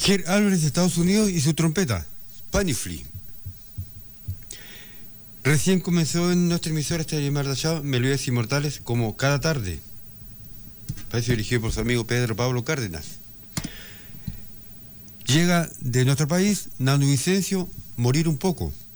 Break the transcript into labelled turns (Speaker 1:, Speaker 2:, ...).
Speaker 1: Herb Alvarez de Estados Unidos y su trompeta, Panifly. Recién comenzó en nuestra emisora este llamar de Melodías Inmortales como cada tarde. Parece dirigido por su amigo Pedro Pablo Cárdenas. Llega de nuestro país Nando Vicencio, Morir un poco.